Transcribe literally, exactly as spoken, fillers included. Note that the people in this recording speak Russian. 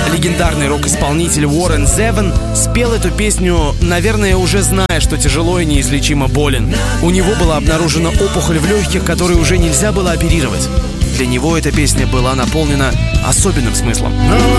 Легендарный рок-исполнитель Уоррен Зевон спел эту песню, наверное, уже зная, что тяжело и неизлечимо болен. У него была обнаружена опухоль в легких, которую уже нельзя было оперировать. Для него эта песня была наполнена особенным смыслом.